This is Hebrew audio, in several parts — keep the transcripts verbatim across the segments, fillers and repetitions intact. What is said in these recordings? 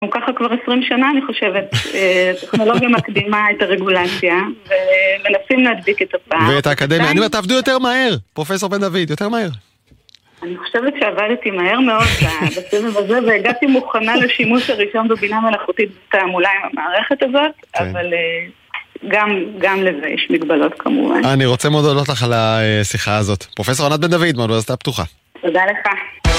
ככה כבר עשרים שנה אני חושבת, טכנולוגיה מקדימה את הרגולציה, ומנסים להדביק את הפער. ואת האקדמיה, אני אומר, תעבדו יותר מהר, פרופסור בן דוד, יותר מהר. אני חושבת שעבדתי מהר מאוד בסבב הזה, והגעתי מוכנה לשימוש הראשון בבינה מלאכותית בתעמולה עם המערכת הזאת, אבל גם, גם לזה יש מגבלות כמובן. אני רוצה מאוד להודות לך על השיחה הזאת. פרופסור ענת בן דוד, מהאוניברסיטה הפתוחה. תודה לך.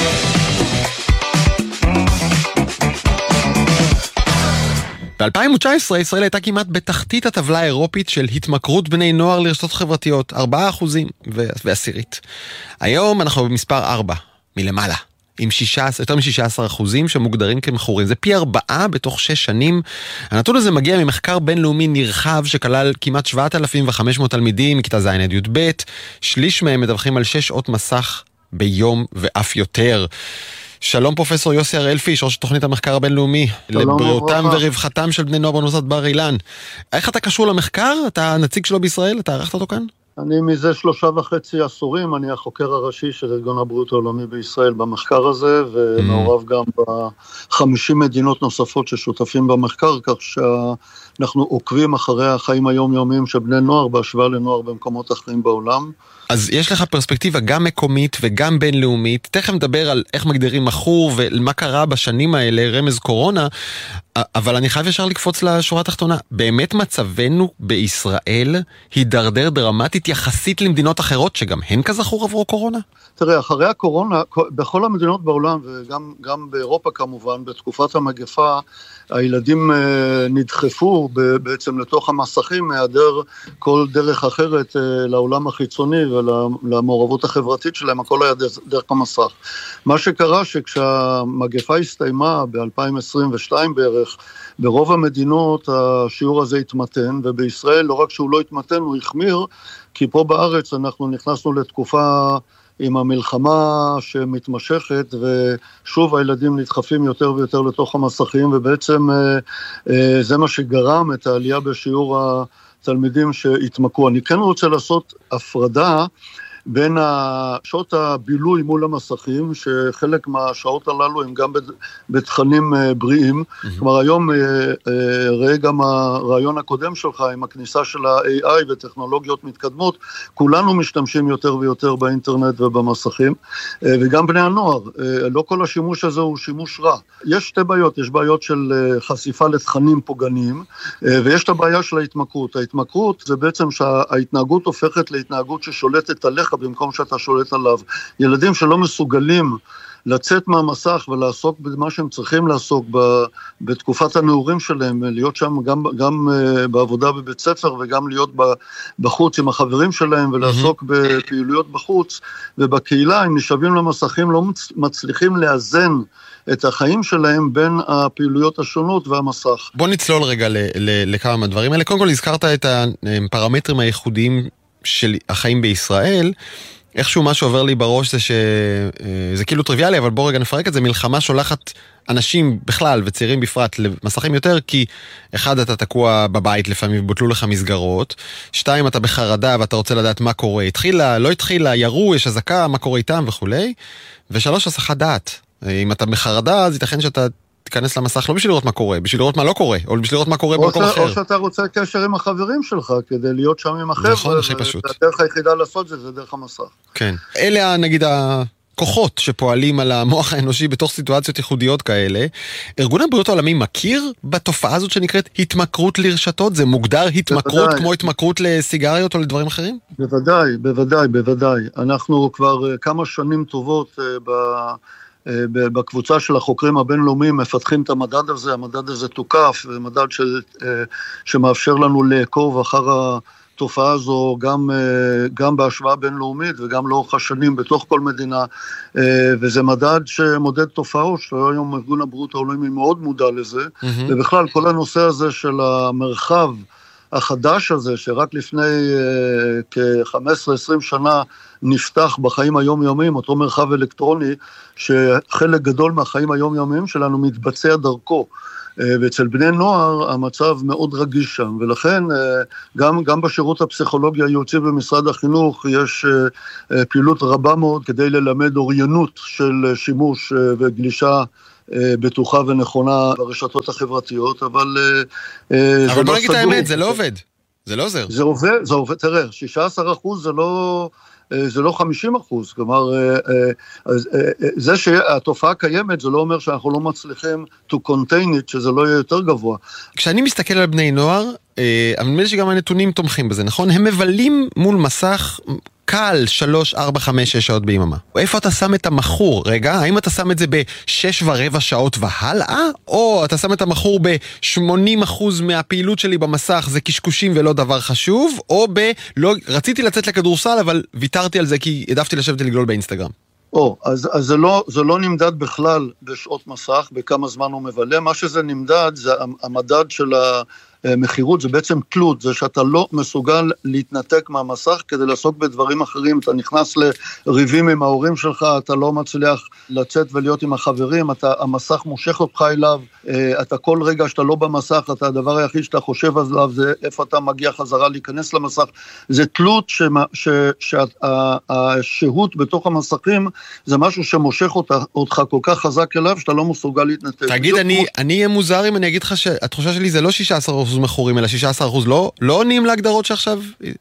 ב-אלפיים תשע עשרה ישראל הייתה כמעט בתחתית הטבלה האירופית של התמכרות בני נוער לרשתות חברתיות, ארבעה אחוזים ועשירית. היום אנחנו במספר ארבע, מלמעלה, עם יותר מ-שישה עשר אחוזים שמוגדרים כמכורים. זה פי ארבעה בתוך שש שנים. הנתון הזה מגיע ממחקר בינלאומי נרחב שכלל כמעט שבעת אלפים וחמש מאות תלמידים מכיתה ז' עד י"ב. שליש מהם מדווחים על שש שעות מסך ביום ואף יותר. שלום פרופסור יוסי הראל פיש, ראש תוכנית המחקר הבינלאומי לבריאותם ורווחתם של בני נוער באוניברסיטת בר אילן. איך אתה קשור למחקר? אתה נציג שלו בישראל? אתה ערכת אותו כאן? אני מזה שלושה וחצי עשורים, אני החוקר הראשי של ארגון הבריאות העולמי בישראל במחקר הזה, ומעורב גם ב-חמישים מדינות נוספות ששותפים במחקר, כך שאנחנו עוקבים אחרי החיים היומיומיים של בני נוער בהשוואה לנוער במקומות אחרים בעולם. אז יש לך פרספקטיבה גם מקומית וגם בינלאומית. תכף נדבר על איך מגדירים מכור ומה קרה בשנים האלה, רמז קורונה, אבל אני חייב ישר לקפוץ לשורה התחתונה. באמת מצבנו בישראל הידרדר דרמטית יחסית למדינות אחרות שגם הן כזכור עברו קורונה? תראה, אחרי הקורונה, בכל המדינות בעולם וגם גם באירופה כמובן, בתקופת המגפה, הילדים נדחפו בעצם לתוך המסכים, מהיעדר כל דרך אחרת לעולם החיצוני ולמעורבות החברתית שלהם, הכל היה דרך המסך. מה שקרה שכשהמגפה הסתיימה ב-אלפיים עשרים ושתיים בערך, ברוב המדינות השיעור הזה התמתן, ובישראל לא רק שהוא לא התמתן, הוא החמיר, כי פה בארץ אנחנו נכנסנו לתקופה עם המלחמה שמתמשכת, ושוב הילדים נדחפים יותר ויותר לתוך המסכים, ובעצם זה מה שגרם את העלייה בשיעור התלמידים שהתמכרו. אני כן רוצה לעשות הפרדה בין שעות הבילוי מול המסכים, שחלק מהשעות הללו הם גם בתכנים בריאים. Mm-hmm. כלומר, היום ראה גם הרעיון הקודם שלך עם הכניסה של ה-איי איי וטכנולוגיות מתקדמות, כולנו משתמשים יותר ויותר באינטרנט ובמסכים, וגם בני הנוער. לא כל השימוש הזה הוא שימוש רע. יש שתי בעיות, יש בעיות של חשיפה לתכנים פוגעניים, ויש את הבעיה של ההתמכרות. ההתמכרות זה בעצם שההתנהגות הופכת להתנהגות ששולטת עליך, במקום שאתה שולט עליו. ילדים שלא מסוגלים לצאת מהמסך ולעסוק במה שהם צריכים לעסוק בתקופת הנעורים שלהם, להיות שם גם, גם בעבודה בבית ספר וגם להיות בחוץ עם החברים שלהם ולעסוק בפעילויות בחוץ ובקהילה, הם נשאבים למסכים, לא מצליחים לאזן את החיים שלהם בין הפעילויות השונות והמסך. בוא נצלול רגע ל- ל- לכמה מהדברים האלה. קודם כל הזכרת את הפרמטרים הייחודיים של החיים בישראל. איכשהו מה שעובר לי בראש זה שזה כאילו טריוויאלי, אבל בוא רגע נפרק את זה. מלחמה שולחת אנשים בכלל וצעירים בפרט למסכים יותר, כי אחד, אתה תקוע בבית לפעמים ובוטלו לך מסגרות, שתיים, אתה בחרדה ואתה רוצה לדעת מה קורה, התחילה, לא התחילה, ירו, יש הזקה, מה קורה איתם וכולי, ושלוש, הסחת דעת. אם אתה בחרדה, אז ייתכן שאתה תיכנס למסך לא בשביל לראות מה קורה, בשביל לראות מה לא קורה, או בשביל לראות מה קורה במקום אחר. או שאתה רוצה קשר עם החברים שלך, כדי להיות שם עם החבר'ה. נכון, הכי פשוט. והדרך היחידה לעשות זה, זה דרך המסך. כן. אלה, נגיד, הכוחות שפועלים על המוח האנושי בתוך סיטואציות ייחודיות כאלה. ארגון הבריאות העולמי מכיר בתופעה הזאת שנקראת התמכרות לרשתות? זה מוגדר התמכרות בוודאי. כמו התמכרות לסיגריות או לדברים אחרים? בוודאי, בוודאי, בוודאי. אנחנו כבר כמה שנים טובות ב... בקבוצה של החוקרים הבינלאומיים מפתחים את המדד הזה, המדד הזה תוקף, מדד ש, שמאפשר לנו לעקוב אחר התופעה הזו גם, גם בהשוואה בינלאומית וגם לאורך השנים בתוך כל מדינה, וזה מדד שמודד תופעות, שהיום ארגון הבריאות העולמי מאוד מודע לזה, mm-hmm. ובכלל כל הנושא הזה של המרחב החדש הזה, שרק לפני כ-חמש עשרה עשרים שנה נפתח בחיים היומיומיים, אותו מרחב אלקטרוני, שחלק גדול מהחיים היומיומיים שלנו מתבצע דרכו. ואצל בני נוער המצב מאוד רגיש שם, ולכן גם, גם בשירות הפסיכולוגי הייעוצי במשרד החינוך יש פעילות רבה מאוד כדי ללמד אוריינות של שימוש וגלישה בטוחה ונכונה ברשתות החברתיות, אבל... אבל בוא נגיד את האמת, זה לא עובד. זה לא עוזר. זה עובד, זה עובד, תראה, שישה עשר אחוז זה לא... זה לא חמישים אחוז, כלומר, זה שהתופעה קיימת, זה לא אומר שאנחנו לא מצליחים to contain it, שזה לא יהיה יותר גבוה. כשאני מסתכל על בני נוער, אני מבין שגם הנתונים תומכים בזה, נכון? הם מבלים מול מסך קל שלוש, ארבע, חמש, שש שעות ביממה. איפה אתה שם את המחור? רגע, האם אתה שם את זה בשש ורבע שעות והלאה? או אתה שם את המחור ב-שמונים אחוז מהפעילות שלי במסך, זה קשקושים ולא דבר חשוב? או ב... לא, רציתי לצאת לכדורסל, אבל ויתרתי על זה כי העדפתי לשבת לגלול באינסטגרם. או, אז, אז זה לא, זה לא נמדד בכלל בשעות מסך, בכמה זמן הוא מבלה. מה שזה נמדד זה המדד של ה... מחירות, זה בעצם תלות, זה שאתה לא מסוגל להתנתק מהמסך כדי לעסוק בדברים אחרים, אתה נכנס לריבים עם ההורים שלך, אתה לא מצליח לצאת ולהיות עם החברים, אתה, המסך מושך אותך אליו, אתה כל רגע שאתה לא במסך, אתה הדבר היחיד שאתה חושב עליו, זה איפה אתה מגיע חזרה להיכנס למסך, זה תלות שהשהות בתוך המסכים, זה משהו שמושך אותך, אותך כל כך חזק אליו, שאתה לא מסוגל להתנתק. תגיד, אני, אני אהיה מוזר אם אני אגיד לך שהתחושה שלי זה לא שישה עשר אחוז מכורים, אלא שישה עשר אחוז לא, לא עונים להגדרות שעכשיו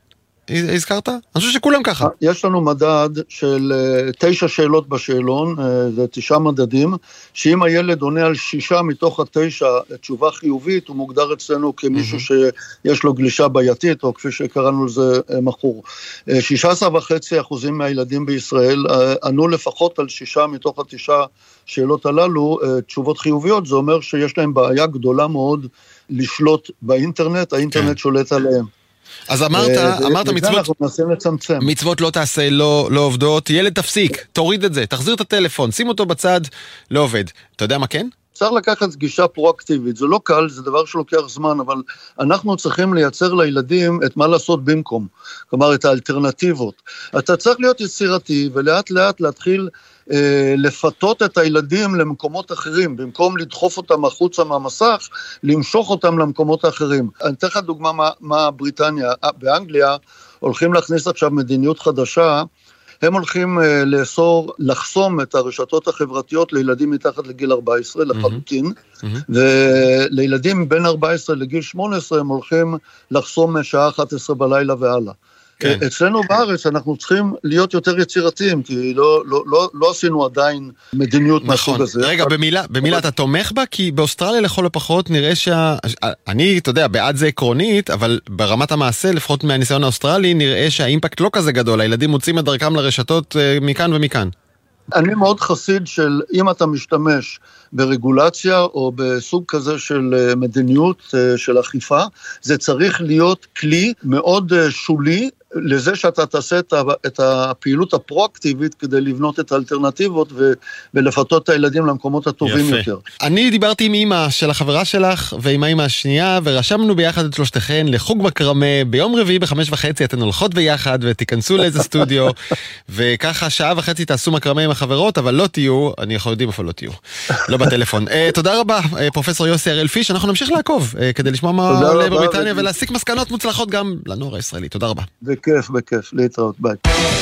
הזכרת? אני חושב שכולם ככה. יש לנו מדד של תשע שאלות בשאלון, זה תשעה מדדים, שאם הילד עונה על שישה מתוך התשע תשובה חיובית, הוא מוגדר אצלנו כמישהו שיש לו גלישה בעייתית, או כפי שקראנו לזה מכור. שישה עשר וחצי אחוזים מהילדים בישראל ענו לפחות על שישה מתוך התשעה שאלות הללו, תשובות חיוביות, זה אומר שיש להם בעיה גדולה מאוד לשלוט באינטרנט, האינטרנט שולט עליהם. אז אמרת, אמרת מצוות, מצוות לא תעשה, לא, לא עובדות, ילד תפסיק, תוריד את זה, תחזיר את הטלפון, שים אותו בצד, לא עובד. אתה יודע מה כן? צריך לקחת גישה פרואקטיבית, זה לא קל, זה דבר שלוקח זמן, אבל אנחנו צריכים לייצר לילדים את מה לעשות במקום, כלומר את האלטרנטיבות. אתה צריך להיות יצירתי ולאט לאט להתחיל אה, לפתות את הילדים למקומות אחרים, במקום לדחוף אותם החוצה מהמסך, למשוך אותם למקומות האחרים. אני אתן לך דוגמה מה, מה בריטניה, באנגליה הולכים להכניס עכשיו מדיניות חדשה, הם הולכים uh, לאסור, לחסום את הרשתות החברתיות לילדים מתחת לגיל ארבע עשרה לחלוטין, mm-hmm. ולילדים בין ארבע עשרה לגיל שמונה עשרה הם הולכים לחסום משעה אחת עשרה בלילה והלאה. כן. אצלנו בארץ אנחנו צריכים להיות יותר יצירתיים, כי לא, לא, לא, לא עשינו עדיין מדיניות נכון. מהסוג הזה. רגע, אבל... במילה, במילה אבל... אתה תומך בה? כי באוסטרליה לכל הפחות נראה שה... אני, אתה יודע, בעד זה עקרונית, אבל ברמת המעשה, לפחות מהניסיון האוסטרלי, נראה שהאימפקט לא כזה גדול. הילדים מוצאים את דרכם לרשתות מכאן ומכאן. אני מאוד חסיד של אם אתה משתמש ברגולציה או בסוג כזה של מדיניות של אכיפה, זה צריך להיות כלי מאוד שולי לזה שאתה תעשה את הפעילות הפרואקטיבית כדי לבנות את האלטרנטיבות ולפתות את הילדים למקומות הטובים יפה. יותר. אני דיברתי עם אמא של החברה שלך ועם האמא השנייה ורשמנו ביחד את שלושתכן לחוג בקרמה ביום רביעי בחמש וחצי, אתן הולכות ביחד ותיכנסו לאיזה סטודיו וככה שעה וחצי תעשו מקרמה עם החברות, אבל לא תהיו, אני יכול יודעים איפה לא תהיו, לא בטלפון. תודה רבה פרופסור יוסי הראל פיש, אנחנו נמשיך לעקוב כדי לשמוע מה עולה בבריטניה ולהסיק מסקנות מוצלחות גם לנוער הישראלי. תודה רבה. בכיף, בכיף, להתראות, ביי.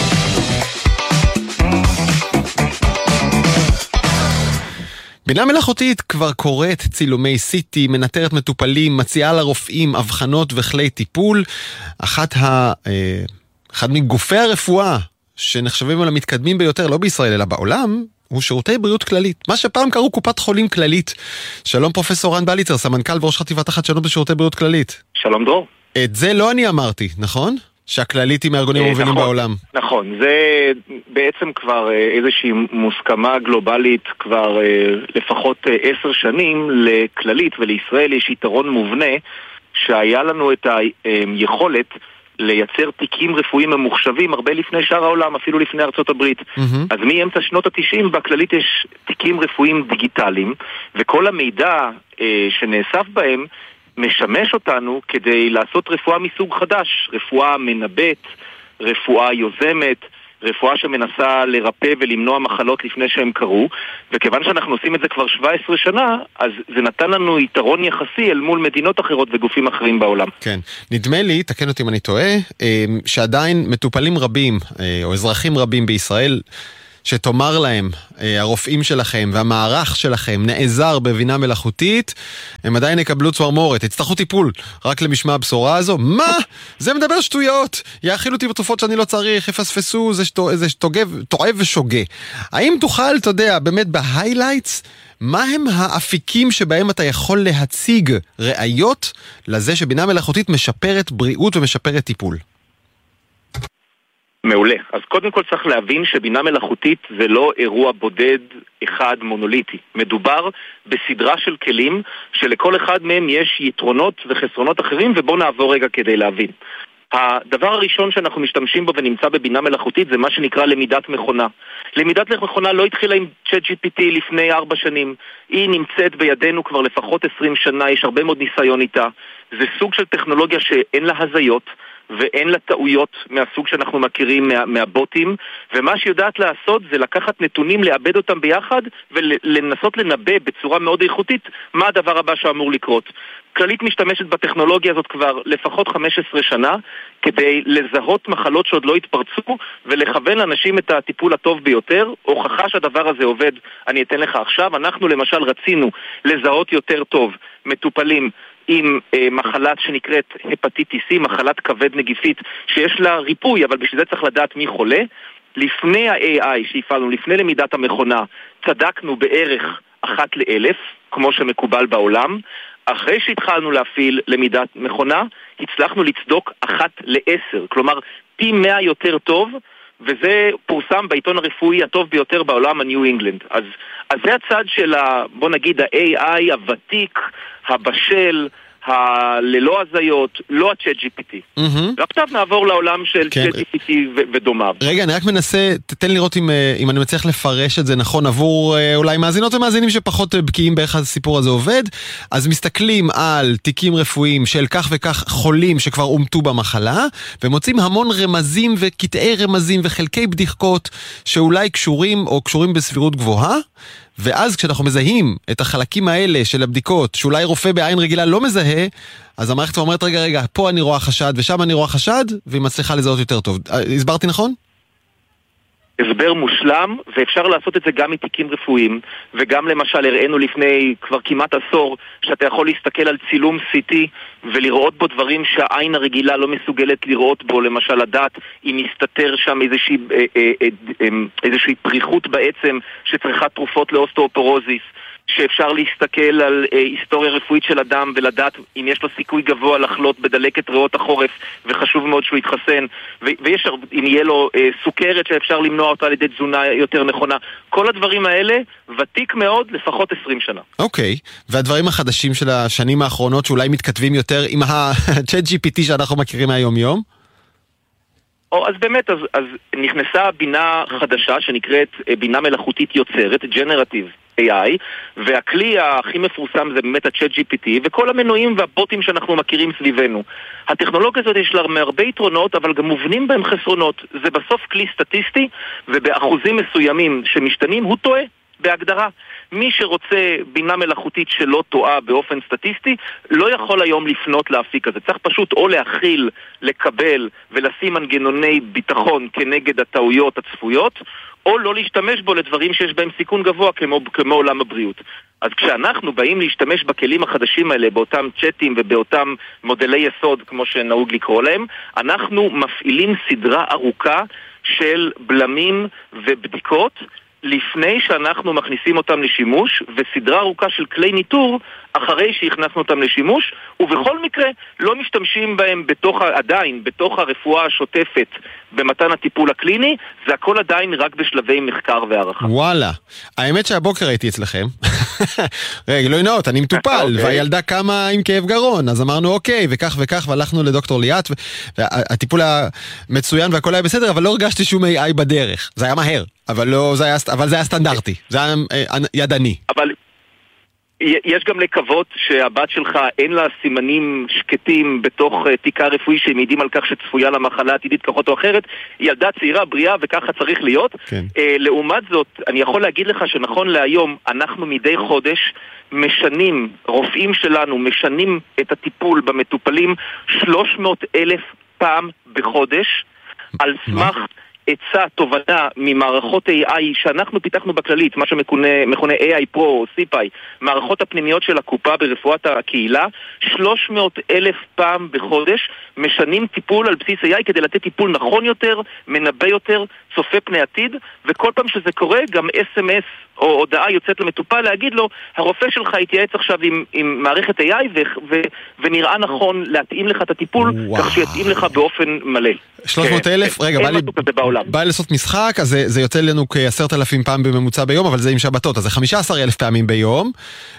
בינה מלאכותית כבר קוראת צילומי סיטי, מנטרת מטופלים, מציעה לרופאים הבחנות וכלי טיפול. אחת ה... אחד מגופי הרפואה שנחשבים על המתקדמים ביותר, לא בישראל אלא בעולם, הוא שירותי בריאות כללית. מה שפעם קראו קופת חולים כללית. שלום פרופסור רן בליצר, סמנכ"ל וראש חטיבת החדשנות בשירותי בריאות כללית. שלום דרור. את זה לא אני אמרתי, נכון? שהכללית היא מהארגונים המובילים נכון, בעולם. נכון, זה בעצם כבר איזושהי מוסכמה גלובלית כבר לפחות עשר שנים לכללית, ולישראל יש יתרון מובנה שהיה לנו את היכולת לייצר תיקים רפואיים ממוחשבים הרבה לפני שאר העולם, אפילו לפני ארצות הברית. Mm-hmm. אז מאמצע שנות ה-תשעים בכללית יש תיקים רפואיים דיגיטליים, וכל המידע אה, שנאסף בהם משמש אותנו כדי לעשות רפואה מסוג חדש, רפואה מנבט, רפואה יוזמת, רפואה שמנסה לרפא ולמנוע מחלות לפני שהם קרו, וכיוון שאנחנו עושים את זה כבר שבע עשרה שנה, אז זה נתן לנו יתרון יחסי אל מול מדינות אחרות וגופים אחרים בעולם. כן, נדמה לי, תקן אותי אם אני טועה, שעדיין מטופלים רבים, או אזרחים רבים בישראל, שתאמר להם, הרופאים שלכם והמערך שלכם נעזר בבינה מלאכותית, הם עדיין יקבלו צמרמורת, יצטרכו טיפול רק למשמע הבשורה הזו. מה? זה מדבר שטויות. יאכילו אותי בתרופות שאני לא צריך, יפספסו, זה, שטוע, זה שטוגב, טועה ושוגה. האם תוכל, אתה יודע, באמת בהיילייטס, מה הם האפיקים שבהם אתה יכול להציג ראיות לזה שבינה מלאכותית משפרת בריאות ומשפרת טיפול? מעולה. אז קודם כל צריך להבין שבינה מלאכותית זה לא אירוע בודד אחד מונוליטי. מדובר בסדרה של כלים שלכל אחד מהם יש יתרונות וחסרונות אחרים, ובוא נעבור רגע כדי להבין. הדבר הראשון שאנחנו משתמשים בו ונמצא בבינה מלאכותית זה מה שנקרא למידת מכונה. למידת מכונה לא התחילה עם צ'אט ג'י פי טי לפני ארבע שנים. היא נמצאת בידינו כבר לפחות עשרים שנה, יש הרבה מאוד ניסיון איתה. זה סוג של טכנולוגיה שאין לה הזיות ואין לה טעויות מהסוג שאנחנו מכירים מה, מהבוטים, ומה שיודעת לעשות זה לקחת נתונים, לאבד אותם ביחד ולנסות לנבא בצורה מאוד איכותית מה הדבר הבא שאמור לקרות. כללית משתמשת בטכנולוגיה הזאת כבר לפחות חמש עשרה שנה כדי לזהות מחלות שעוד לא התפרצו ולכוון לאנשים את הטיפול הטוב ביותר. הוכחה שהדבר הזה עובד אני אתן לך עכשיו. אנחנו למשל רצינו לזהות יותר טוב מטופלים עם אה, מחלת שנקראת הפטיטיס סי, מחלת כבד נגיפית שיש לה ריפוי, אבל בשביל זה צריך לדעת מי חולה. לפני ה-איי איי שהפעלנו, לפני למידת המכונה, צדקנו בערך אחת לאלף, כמו שמקובל בעולם. אחרי שהתחלנו להפעיל למידת מכונה, הצלחנו לצדוק אחת לעשר, כלומר פי מאה יותר טוב, וזה פורסם בעיתון הרפואי הטוב ביותר בעולם, הניו אינגלנד. אז, אז זה הצד של, ה, בוא נגיד, ה-איי איי הוותיק, הבשל, הללא הזיות, לא ה-צ'אט ג'י פי טי. ועכשיו נעבור לעולם של צ'אט ג'י פי טי ודומיו. רגע, אני רק מנסה, תתן לראות אם, אם אני מצליח לפרש את זה נכון עבור אולי מאזינות ומאזינים שפחות בקיאים באיך הסיפור הזה עובד. אז מסתכלים על תיקים רפואיים של כך וכך חולים שכבר אומתו במחלה, ומוצאים המון רמזים וקטעי רמזים וחלקי בדיחות שאולי קשורים או קשורים בסבירות גבוהה, ואז כשאנחנו מזהים את החלקים האלה של הבדיקות, שאולי רופא בעין רגילה לא מזהה, אז המערכת אומרת, רגע, רגע, פה אני רואה חשד ושם אני רואה חשד, והיא מצליחה לזהות יותר טוב. הסברתי נכון? הסבר מושלם, ואפשר לעשות את זה גם מתיקים רפואיים, וגם למשל הראינו לפני כבר כמעט עשור, שאתה יכול להסתכל על צילום סי טי, ולראות בו דברים שהעין הרגילה לא מסוגלת לראות בו, למשל לדעת אם מסתתר שם איזושהי, איזושהי פריחות בעצם, שצריכה תרופות לאוסטאופורוזיס, שאפשר להסתכל על אה, היסטוריה רפואית של אדם ולדעת אם יש לו סיכוי גבוה לחלות בדלקת ריאות החורף וחשוב מאוד שהוא יתחסן, ו- ויש אם יהיה לו אה, סוכרת שאפשר למנוע אותה על ידי תזונה יותר נכונה. כל הדברים האלה ותיק מאוד, לפחות עשרים שנה. אוקיי, okay. והדברים החדשים של השנים האחרונות שאולי מתכתבים יותר עם ה-צ'אט ג'י פי טי שאנחנו מכירים מהיום יום? או, אז באמת, אז, אז נכנסה בינה חדשה שנקראת בינה מלאכותית יוצרת, Generative איי איי, והכלי הכי מפורסם זה באמת ה-צ'אט ג'י פי טי, וכל המנועים והבוטים שאנחנו מכירים סביבנו. הטכנולוגיה הזאת יש לה הרבה יתרונות, אבל גם מובנים בהם חסרונות. זה בסוף כלי סטטיסטי, ובאחוזים מסוימים שמשתנים הוא טועה. בהגדרה, מי שרוצה בינה מלאכותית שלא טועה באופן סטטיסטי, לא יכול היום לפנות לאפיק הזה. צריך פשוט או להכיל, לקבל ולשים מנגנוני ביטחון כנגד הטעויות הצפויות, או לא להשתמש בו לדברים שיש בהם סיכון גבוה כמו, כמו עולם הבריאות. אז כשאנחנו באים להשתמש בכלים החדשים האלה, באותם צ'אטים ובאותם מודלי יסוד, כמו שנהוג לקרוא להם, אנחנו מפעילים סדרה ארוכה של בלמים ובדיקות, לפני שאנחנו מכניסים אותם לשימוש, וסדרה ארוכה של כלי ניטור אחרי שהכנסנו אותם לשימוש, ובכל מקרה לא משתמשים בהם בתוך, עדיין בתוך הרפואה השוטפת במתן הטיפול הקליני, זה הכל עדיין רק בשלבי מחקר והערכה. וואלה, האמת שהבוקר הייתי אצלכם, רגע, לא ינות, אני מטופל, והילדה קמה עם כאב גרון, אז אמרנו אוקיי, וכך וכך, והלכנו לדוקטור ליאת, והטיפול היה מצוין והכל היה בסדר, אבל לא הרגשתי שום איי איי בדרך, זה היה מהר, אבל לא, זה היה, אבל זה היה סטנדרטי, זה היה ידני. אבל יש גם לקוות שהבת שלך אין לה סימנים שקטים בתוך תיקה רפואי שמעידים על כך שצפויה למחלה עתידית כזאת או אחרת. היא ילדה צעירה, בריאה, וככה צריך להיות. כן. לעומת זאת, אני יכול להגיד לך שנכון להיום, אנחנו מדי חודש משנים, רופאים שלנו משנים את הטיפול במטופלים שלוש מאות אלף פעם בחודש, על סמך עצה, תובנה ממערכות איי איי שאנחנו פיתחנו בכללית, מה שמכונה איי איי Pro או סי פי איי, מערכות הפנימיות של הקופה ברפואת הקהילה, שלוש מאות אלף פעם בחודש משנים טיפול על בסיס איי איי כדי לתת טיפול נכון יותר, מנבא יותר, צופה פני עתיד, וכל פעם שזה קורה גם אס אם אס או הודעה יוצאת למטופל להגיד לו, הרופא שלך יתייעץ עכשיו עם, עם מערכת איי איי ו, ו, ונראה נכון להתאים לך את הטיפול, וואו. כך שיתאים לך באופן מלא. שלוש מאות אלף, רגע, בא לי, בא לי לעשות משחק, אז זה, זה יוצא לנו כ-עשרת אלפים פעם בממוצע ביום, אבל זה עם שבתות, אז זה חמישה עשר אלף פעמים ביום,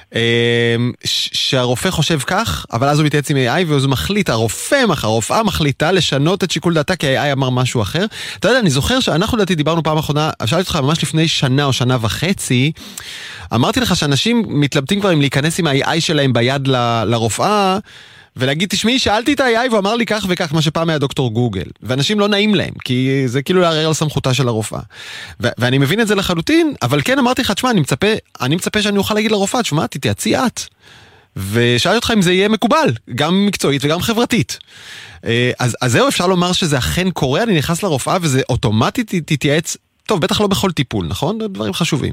שהרופא חושב כך, אבל אז הוא מתייעץ עם איי איי, ואז הוא מחליט, הרופא, הרופאה מחליטה לשנות את שיקול דעתה, כי איי איי אמר משהו אחר. אתה יודע, אני זוכר שאנחנו דעתי דיברנו פעם אחרונה, שאלתי אותך ממש לפני שנה או שנה וחצי, אמרתי לך שאנשים מתלבטים כבר אם להיכנס עם ה-איי איי שלהם ביד ל- לרופאה, ולהגיד, תשמעי, שאלתי את ה-איי איי והוא אמר לי כך וכך, מה שפעם היה דוקטור גוגל. ואנשים לא נעים להם, כי זה כאילו לערער על סמכותה של הרופאה. ו- ואני מבין את זה לחלוטין, אבל כן אמרתי לך, תשמע, אני מצפה, אני מצפה שאני אוכל להגיד לרופאה, תשמע, תתייעצי את. ושאלתי אותך אם זה יהיה מקובל, גם מקצועית וגם חברתית. אז, אז זהו, אפשר לומר שזה אכן קורה, אני נכנס לרופאה וזה אוטומטית תתייעץ, טוב, בטח לא בכל טיפול, נכון? דברים חשובים.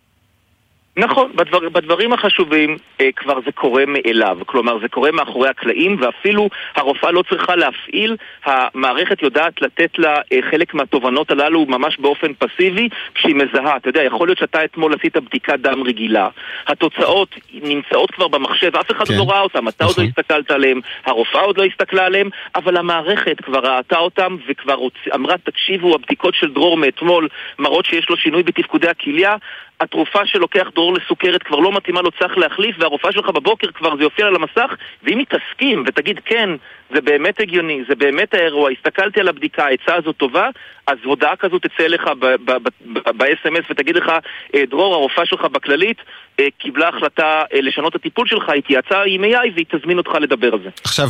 נכון, בדבר, בדברים החשובים אה, כבר זה קורה מאליו, כלומר זה קורה מאחורי הקלעים, ואפילו הרופאה לא צריכה להפעיל, המערכת יודעת לתת לה אה, חלק מהתובנות הללו ממש באופן פסיבי כשהיא מזהה. אתה יודע, יכול להיות שאתה אתמול עשית בדיקת דם רגילה, התוצאות נמצאות כבר במחשב, אף אחד כן. לא ראה אותם, אתה נכון. עוד לא הסתכלת עליהם, הרופאה עוד לא הסתכלה עליהם, אבל המערכת כבר ראתה אותם וכבר אמרה, תקשיבו, הבדיקות של דרור מאתמול מראות שיש לו שינוי בתפקודי הכליה, התרופה שלוקח דרור לסוכרת כבר לא מתאימה, לא צריך להחליף, והרופאה שלך בבוקר כבר זה יופיע על המסך, ואם היא תסכים ותגיד כן, זה באמת הגיוני, זה באמת האירוע, הסתכלתי על הבדיקה, העצה הזו טובה, אז הודעה כזו תצא לך ב-אס אם אס ותגיד לך, דרור, הרופאה שלך בכללית קיבלה החלטה לשנות הטיפול שלך, התייעצה עם איי איי והיא תזמין אותך לדבר על זה. עכשיו,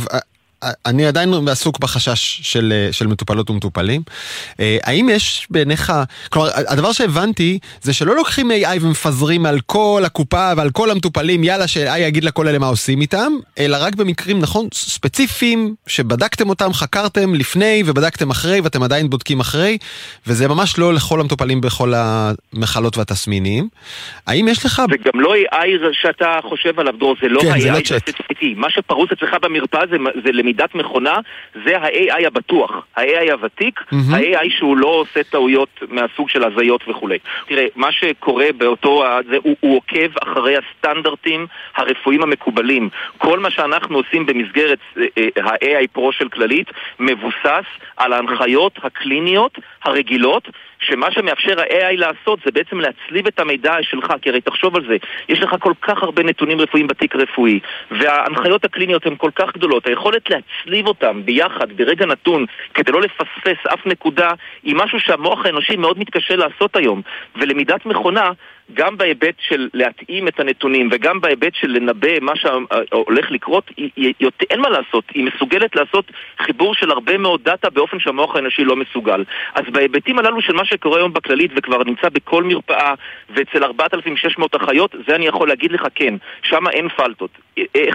אני עדיין עסוק בחשש של, של מטופלות ומטופלים. האם יש בעיניך, כלומר, הדבר שהבנתי זה שלא לוקחים איי איי ומפזרים על כל הקופה ועל כל המטופלים, יאללה ש-איי איי יגיד לכל אלה מה עושים איתם, אלא רק במקרים, נכון, ספציפיים, שבדקתם אותם, חקרתם לפני ובדקתם אחרי, ואתם עדיין בודקים אחרי, וזה ממש לא לכל המטופלים בכל המחלות והתסמינים. האם יש לך... זה גם לא איי איי שאתה חושב עליו, דור, זה לא כן, ה-איי איי זה לא ספציפי. מה שפרוס אצלך במרפאה זה, זה למידת מכונה, זה ה-איי איי הבטוח, ה-איי איי הוותיק, mm-hmm. ה-איי איי שהוא לא עושה טעויות מהסוג של הזיות וכו'. תראה, מה שקורה באותו, זה, הוא, הוא עוקב אחרי הסטנדרטים הרפואיים המקובלים. כל מה שאנחנו עושים במסגרת ה-איי איי Pro של כללית, מבוסס על ההנחיות הקליניות הרגילות, שמה שמאפשר ה-איי איי לעשות זה בעצם להצליב את המידע שלך, כי הרי תחשוב על זה, יש לך כל כך הרבה נתונים רפואיים בתיק רפואי, וההנחיות הקליניות הן כל כך גדולות, היכולת להצליב אותם ביחד, ברגע נתון, כדי לא לפספס אף נקודה, היא משהו שהמוח האנושי מאוד מתקשה לעשות היום, ולמידת מכונה, גם בהיבט של להתאים את הנתונים וגם בהיבט של לנבא מה שהולך לקרות, היא, היא, היא, אין מה לעשות, היא מסוגלת לעשות חיבור של הרבה מאוד דאטה באופן שהמוח האנושי לא מסוגל. אז בהיבטים הללו של מה שקורה היום בכללית וכבר נמצא בכל מרפאה ואצל ארבעת אלפים ושש מאות אחיות, זה אני יכול להגיד לך כן, שם אין פלטות. איך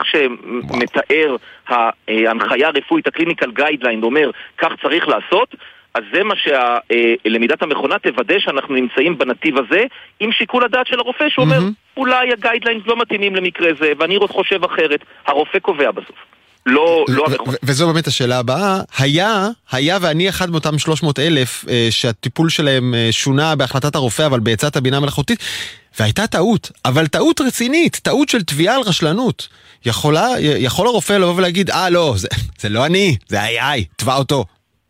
שמתאר ההנחיה הרפואית, הקליניקל גיידליין, אומר כך צריך לעשות, אז זה מה שלמידת המכונה תוודא שאנחנו נמצאים בנתיב הזה עם שיקול הדעת של הרופא שאומר mm-hmm. אולי הגיידליינס לא מתאימים למקרה זה ואני חושב אחרת, הרופא קובע בסוף. לא, לא המכונה. וזו באמת השאלה הבאה, היה, היה ואני אחד מאותם שלוש מאות אלף שהטיפול שלהם שונה בהחלטת הרופא אבל בעצת הבינה מלאכותית, והייתה טעות, אבל טעות רצינית, טעות של תביעה על רשלנות. יכולה, יכול הרופא לבוא ולהגיד, אה לא, זה, זה לא אני, זה איי איי, תבע אותו.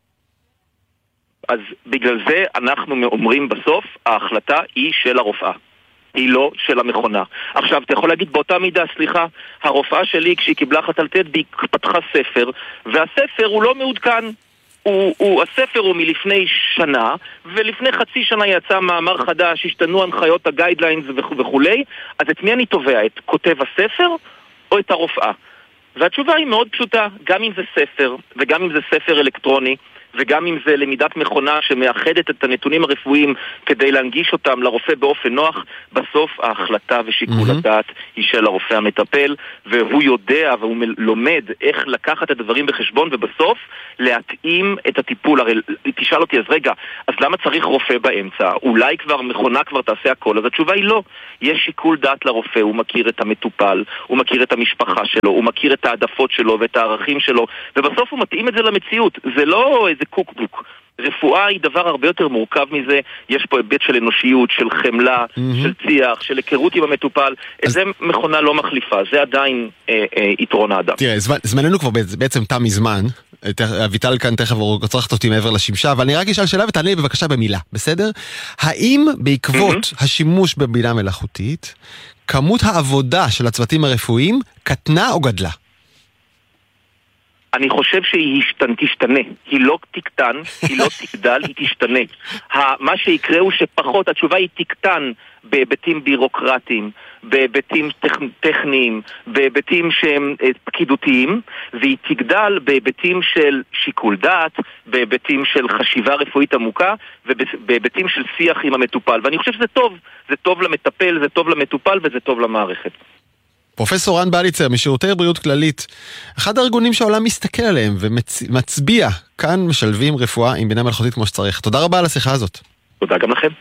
אז בגלל זה אנחנו אומרים בסוף, ההחלטה היא של הרופאה, היא לא של המכונה. עכשיו, אתה יכול להגיד באותה מידה, סליחה, הרופאה שלי כשהיא קיבלה חטלטט, היא פתחה ספר, והספר הוא לא מעודכן. הוא, הוא, הספר הוא מלפני שנה, ולפני חצי שנה יצא מאמר חדש, השתנו הנחיות הגיידליינס וכו' וכו'. אז את מי אני תובע? את כותב הספר או את הרופאה? והתשובה היא מאוד פשוטה, גם אם זה ספר, וגם אם זה ספר אלקטרוני, וגם אם זה למידת מכונה שמאחדת את הנתונים הרפואיים כדי להנגיש אותם לרופא באופן נוח, בסוף ההחלטה ושיקול הדעת היא של הרופא המטפל, והוא יודע והוא לומד איך לקחת את הדברים בחשבון, ובסוף להתאים את הטיפול. הרי תשאל אותי, אז רגע, אז למה צריך רופא באמצע? אולי כבר מכונה כבר תעשה הכל? אז התשובה היא לא. יש שיקול דעת לרופא, הוא מכיר את המטופל, הוא מכיר את המשפחה שלו, הוא מכיר את העדפות שלו ואת הערכים שלו, ובסוף הוא מתאים את זה למציאות. זה לא איזה קוקבוק. רפואה היא דבר הרבה יותר מורכב מזה. יש פה היבט של אנושיות, של חמלה, mm-hmm. של ציח, של היכרות עם המטופל. אז... זה מכונה לא מחליפה, זה עדיין אה, אה, יתרון האדם. תראה, זמן, זמננו כבר בעצם תם מזמן. אביטל כאן תכף רוצחת אותי מעבר לשמשה, אבל אני רק אשאל שאלה ותענה לי בבקשה במילה, בסדר? האם בעקבות mm-hmm. השימוש בבינה מלאכותית, כמות העבודה של הצוותים הרפואיים קטנה או גדלה? אני חושב שהיא תשתנה, היא לא תקטן, היא לא תגדל, היא תשתנה. מה שיקרה הוא שפחות, התשובה היא תקטן בהיבטים בירוקרטיים, בהיבטים טכניים, בהיבטים שהם פקידותיים, והיא תגדל בהיבטים של שיקול דעת, בהיבטים של חשיבה רפואית עמוקה, ובהיבטים של שיח עם המטופל. ואני חושב שזה טוב, זה טוב למטפל, זה טוב למטופל וזה טוב למערכת. פרופסור רן בליצר משירותי בריאות כללית, אחד הארגונים שהעולם מסתכל עליהם ומצביע, כאן משלבים רפואה עם בינה מלאכותית כמו שצריך. תודה רבה על השיחה הזאת. תודה גם לכם.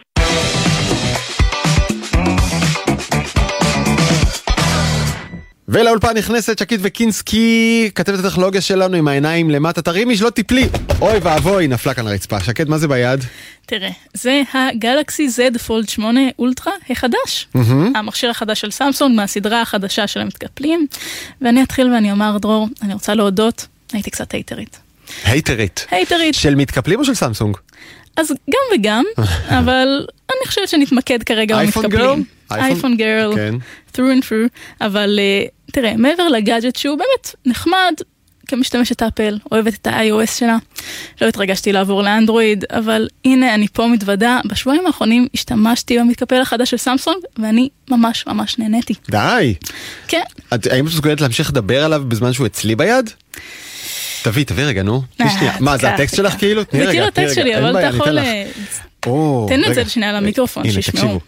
ולאולפן נכנסת שקית וקינסקי, כתבת הטכנולוגיה שלנו עם העיניים למטה. תרימי שלא תיפלי. אוי ואבוי, נפלה כאן הרצפה. שקית, מה זה ביד? תראה, זה הגלקסי זד פולד שמונה אולטרה החדש. Mm-hmm. המכשיר החדש של סמסונג מהסדרה החדשה של המתקפלים. ואני אתחיל ואני אומר, דרור, אני רוצה להודות, הייתי קצת הייטרית. הייטרית? הייטרית. של מתקפלים או של סמסונג? אז גם וגם, אבל אני חושבת שנתמקד כרגע במתקפלים. אייפון גרל, through and through, אבל תראה, מעבר לגאדג'ט שהוא באמת נחמד, כמשתמשת אפל, אוהבת את ה-iOS שלה, לא התרגשתי לעבור לאנדרואיד, אבל הנה אני פה מתוודה, בשבועיים האחרונים השתמשתי במתקפל החדש של סמסונג, ואני ממש ממש נהניתי. די! כן. האם את מסוגלת להמשיך לדבר עליו בזמן שהוא אצלי ביד? תביא, תביא רגע, נו. מה, זה הטקסט שלך כאילו? זה כאילו הטקסט שלי, אבל אתה יכול... תן את זה לשנייה על המיקרופון, שישמעו.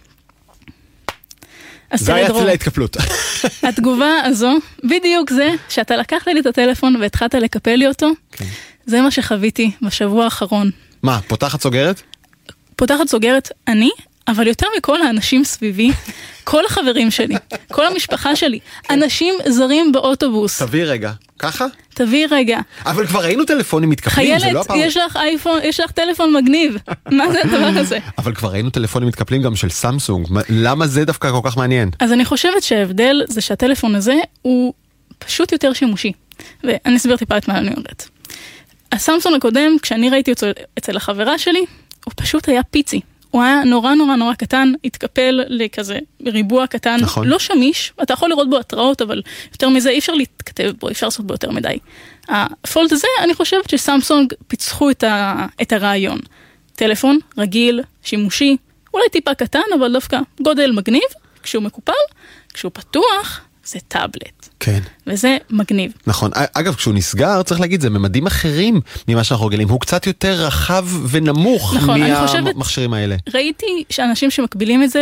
זה היה אצל ההתקפלות. התגובה הזו, בדיוק זה, שאתה לקחת לי את הטלפון והתחלת לקפל לי אותו, זה מה שחוויתי בשבוע האחרון. מה, פותחת סוגרת? פותחת סוגרת אני, אבל יותר מכל האנשים סביבי, כל החברים שלי, כל המשפחה שלי, אנשים זרים באוטובוס. תביא רגע, ככה? תביא רגע. אבל כבר ראינו טלפונים מתקפלים, זה לא הפעם. חיילת, יש לך אייפון, יש לך טלפון מגניב. מה זה הדבר הזה? אבל כבר ראינו טלפונים מתקפלים גם של סמסונג. למה זה דווקא כל כך מעניין? אז אני חושבת שההבדל זה שהטלפון הזה הוא פשוט יותר שימושי. ואני אסביר טיפה את מה אני אומרת. הסמסונג הקודם, כשאני ראיתי אותו אצל החברה שלי, הוא פשוט היה פיצי. הוא היה נורא נורא נורא קטן, התקפל לכזה ריבוע קטן, נכון. לא שמיש, אתה יכול לראות בו התראות, אבל יותר מזה אי אפשר להתכתב בו, אי אפשר לעשות בו יותר מדי. הפולד הזה, אני חושבת שסמסונג פיצחו את, ה, את הרעיון. טלפון רגיל, שימושי, אולי טיפה קטן, אבל דווקא גודל מגניב, כשהוא מקופל, כשהוא פתוח, זה טאבלט. כן. וזה מגניב. נכון. אגב, כשהוא נסגר, צריך להגיד, זה ממדים אחרים ממה שאנחנו רגילים. הוא קצת יותר רחב ונמוך נכון, מהמכשירים האלה. ראיתי שאנשים שמקבילים את זה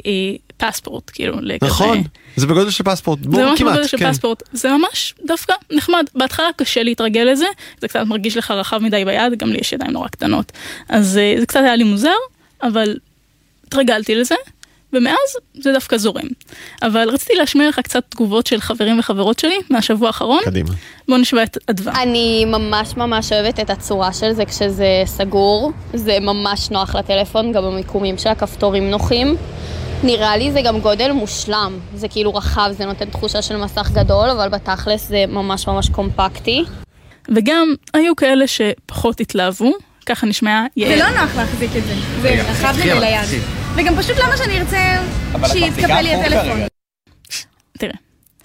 לפספורט, כאילו, לכזה. נכון. זה בגודל של פספורט. זה ממש בגודל של פספורט. זה ממש דווקא נחמד. בהתחלה קשה להתרגל לזה. זה קצת מרגיש לך רחב מדי ביד, גם לי יש ידיים נורא קטנות. אז זה קצת היה לי מוזר, אבל התרגלתי לזה. ומאז זה דווקא זורם. אבל רציתי להשמיע לך קצת תגובות של חברים וחברות שלי מהשבוע האחרון. קדימה. בואו נשמע את אדווה. אני ממש ממש אוהבת את הצורה של זה כשזה סגור. זה ממש נוח לטלפון, גם המיקומים של הכפתורים נוחים. נראה לי זה גם גודל מושלם. זה כאילו רחב, זה נותן תחושה של מסך גדול, אבל בתכלס זה ממש ממש קומפקטי. וגם היו כאלה שפחות התלהבו. ככה נשמע יעל. זה לא נוח להחזיק את זה. זה רחב לי ליד. וגם פשוט למה שאני ארצה שיתקפל לי הטלפון. תראה,